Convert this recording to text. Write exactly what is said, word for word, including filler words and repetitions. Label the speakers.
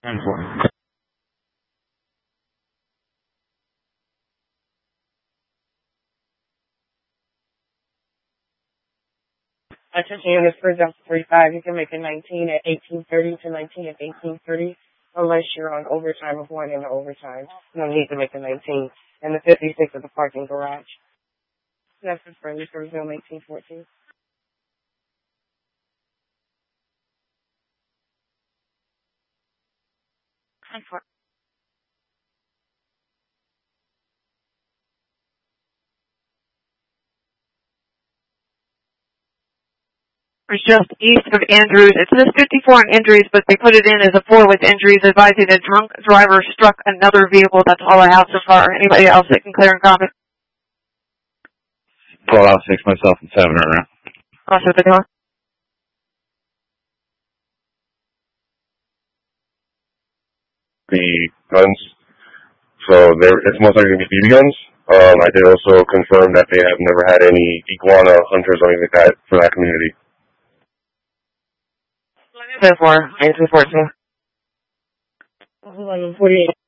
Speaker 1: ten four. Attention units for Delta thirty-five. You can make a nineteen at eighteen thirty to nineteen at eighteen thirty, unless you're on overtime or going into overtime. No need to make a nineteen. And the fifty-six at the parking garage. That's the friendly for Zoom eighteen fourteen. ten four.
Speaker 2: It's just east of Andrews. It says fifty-four on injuries, but they put it in as a four with injuries, advising a drunk driver struck another vehicle. That's all I have so far. Anybody else that can clear and comment?
Speaker 1: Call out six myself and seven right now.
Speaker 2: Also the door.
Speaker 3: The guns, so there, it's most likely going to be B B guns. Um, I did also confirm that they have never had any iguana hunters or anything like that for that community.
Speaker 2: ten four. eighteen fourteen.
Speaker 4: eleven forty-eight.